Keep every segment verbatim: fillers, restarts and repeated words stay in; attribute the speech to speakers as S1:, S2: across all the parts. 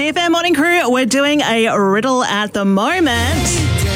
S1: C F M Morning Crew, we're doing a riddle at the moment.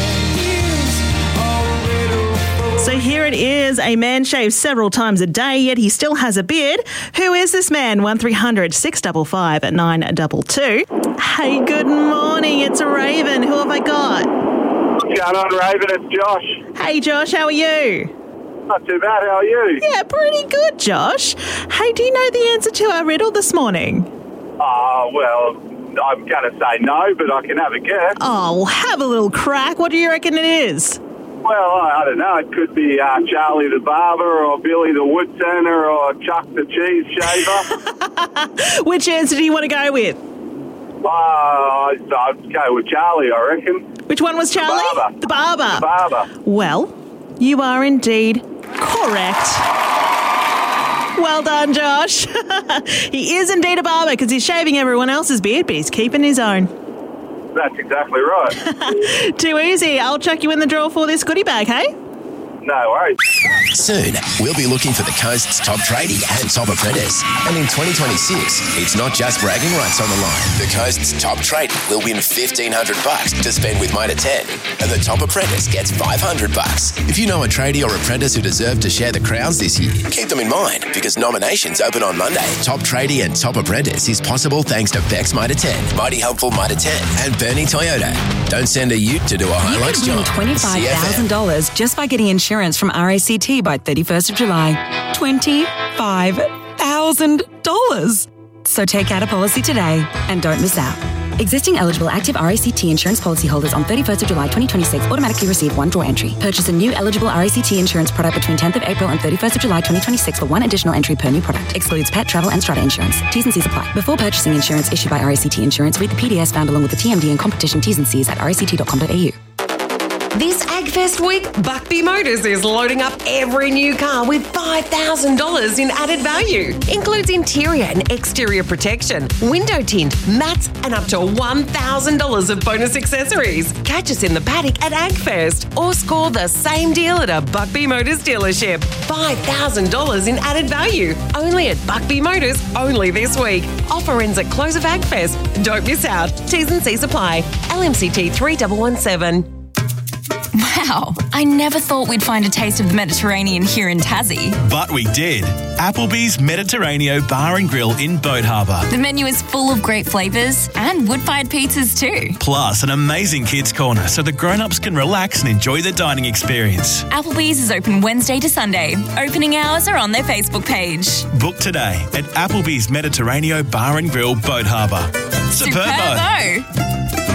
S1: So here it is. A man shaves several times a day, yet he still has a beard. Who is this man? one three hundred six five five nine two two. Hey, good morning. It's Raven. Who have I got?
S2: What's going on, Raven? It's Josh.
S1: Hey, Josh. How are you?
S2: Not too bad. How are you?
S1: Yeah, pretty good, Josh. Hey, do you know the answer to our riddle this morning?
S2: Oh, well, I'm going to say no, but I can have a guess.
S1: Oh, well, have a little crack. What do you reckon it is?
S2: Well, I, I don't know. It could be uh, Charlie the Barber or Billy the Wood Turner or Chuck the Cheese Shaver.
S1: Which answer do you want to go with?
S2: Uh, I'd, I'd go with Charlie, I reckon.
S1: Which one was Charlie?
S2: The Barber.
S1: The Barber.
S2: The Barber.
S1: Well, you are indeed correct. Well done, Josh. He is indeed a barber because he's shaving everyone else's beard, but he's keeping his own.
S2: That's exactly right.
S1: Too easy. I'll chuck you in the drawer for this goodie bag, hey?
S2: No worries.
S3: Soon, we'll be looking for the coast's top tradie and top apprentice. And in twenty twenty-six, it's not just bragging rights on the line. The coast's top tradie will win fifteen hundred bucks to spend with Motor ten, and the top apprentice gets five hundred bucks. If you know a tradie or apprentice who deserve to share the crowns this year, keep them in mind because nominations open on Monday. Top tradie and top apprentice is possible thanks to Bex Motor ten, Mighty Helpful Motor ten, and Bernie Toyota. Don't send a ute to do a Hilux
S4: You
S3: job.
S4: could win twenty-five thousand dollars just by getting insurance from R A C T by thirty-first of July. twenty-five thousand dollars. So take out a policy today and don't miss out. Existing eligible active R A C T insurance policyholders on thirty-first of July twenty twenty-six automatically receive one draw entry. Purchase a new eligible R A C T insurance product between tenth of April and thirty-first of July twenty twenty-six for one additional entry per new product. Excludes pet, travel and strata insurance. T's and C's apply. Before purchasing insurance issued by R A C T Insurance, read the P D S found along with the T M D and competition T's and C's at r a c t dot com dot a u.
S5: This AgFest week, Buckbee Motors is loading up every new car with five thousand dollars in added value. Includes interior and exterior protection, window tint, mats, and up to one thousand dollars of bonus accessories. Catch us in the paddock at AgFest or score the same deal at a Buckbee Motors dealership. five thousand dollars in added value. Only at Buckbee Motors, only this week. Offer ends at close of AgFest. Don't miss out. T's and C's apply. L M C T three one one seven.
S6: Wow, I never thought we'd find a taste of the Mediterranean here in Tassie.
S7: But we did. Applebee's Mediterraneo Bar and Grill in Boat Harbour.
S6: The menu is full of great flavours and wood-fired pizzas too.
S7: Plus an amazing kids' corner so the grown-ups can relax and enjoy the dining experience.
S6: Applebee's is open Wednesday to Sunday. Opening hours are on their Facebook page.
S7: Book today at Applebee's Mediterraneo Bar and Grill, Boat Harbour. Superbo!
S6: Superbo!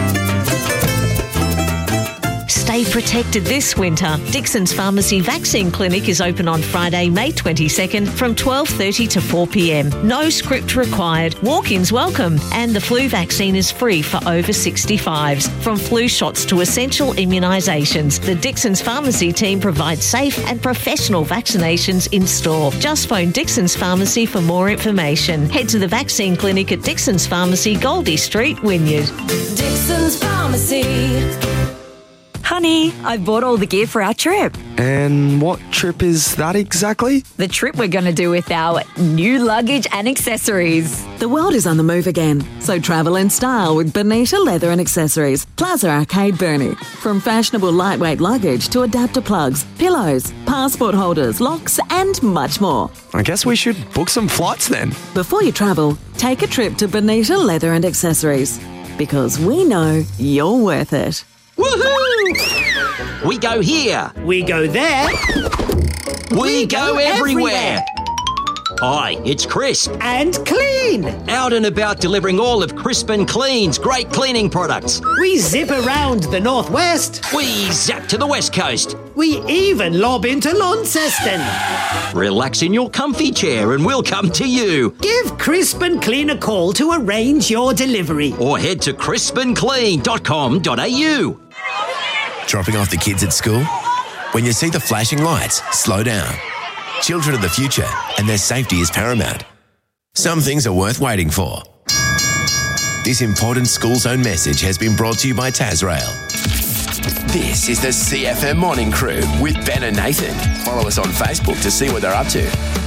S8: Stay protected this winter. Dixon's Pharmacy Vaccine Clinic is open on Friday, May twenty-second from twelve thirty to four p m. No script required. Walk-ins welcome. And the flu vaccine is free for over sixty-fives. From flu shots to essential immunisations, the Dixon's Pharmacy team provides safe and professional vaccinations in store. Just phone Dixon's Pharmacy for more information. Head to the vaccine clinic at Dixon's Pharmacy, Goldie Street, Wynyard.
S4: Dixon's Pharmacy. Honey, I bought all the gear for our trip.
S9: And what trip is that exactly?
S4: The trip we're going to do with our new luggage and accessories. The world is on the move again, so travel in style with Bonita Leather and Accessories. Plaza Arcade, Burnie. From fashionable lightweight luggage to adapter plugs, pillows, passport holders, locks and much more.
S9: I guess we should book some flights then.
S4: Before you travel, take a trip to Bonita Leather and Accessories. Because we know you're worth it.
S10: Woohoo! We go here.
S11: We go there.
S10: We,
S11: we
S10: go,
S11: go
S10: everywhere.
S11: everywhere.
S10: Hi, it's Crisp.
S11: And Clean.
S10: Out and about delivering all of Crisp and Clean's great cleaning products.
S11: We zip around the northwest.
S10: We zap to the west coast.
S11: We even lob into Launceston.
S10: Relax in your comfy chair and we'll come to you.
S11: Give Crisp and Clean a call to arrange your delivery.
S10: Or head to crisp and clean dot com dot a u.
S3: Dropping off the kids at school? When you see the flashing lights, slow down. Children are the future, and their safety is paramount. Some things are worth waiting for. This important school zone message has been brought to you by Tasrail. This is the C F M Morning Crew with Ben and Nathan. Follow us on Facebook to see what they're up to.